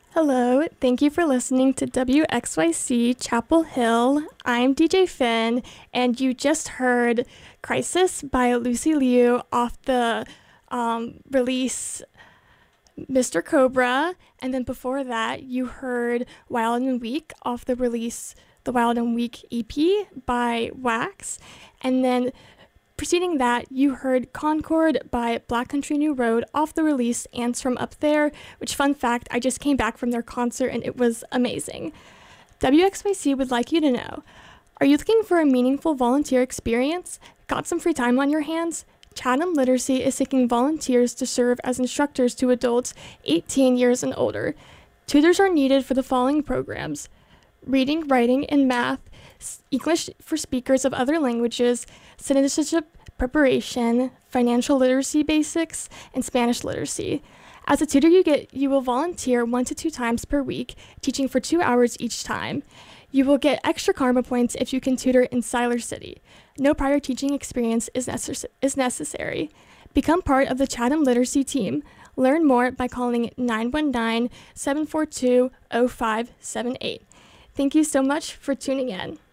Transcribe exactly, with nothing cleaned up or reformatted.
Hello, thank you for listening to W X Y C Chapel Hill. I'm D J Finn, and you just heard Crisis by Lucy Liu off the um, release Mister Cobra, and then before that, you heard Wild and Weak off the release The Wild and Weak E P by Wax, and then preceding that, you heard Concord by Black Country New Road off the release Ants from Up There, which, fun fact, I just came back from their concert and it was amazing. W X Y C would like you to know, are you looking for a meaningful volunteer experience? Got some free time on your hands? Chatham Literacy is seeking volunteers to serve as instructors to adults eighteen years and older. Tutors are needed for the following programs: reading, writing, and math, English for speakers of other languages, citizenship preparation, financial literacy basics, and Spanish literacy. As a tutor, you get you will volunteer one to two times per week, teaching for two hours each time. You will get extra karma points if you can tutor in Siler City. No prior teaching experience is, necess- is necessary. Become part of the Chatham Literacy team. Learn more by calling nine one nine, seven four two, zero five seven eight. Thank you so much for tuning in.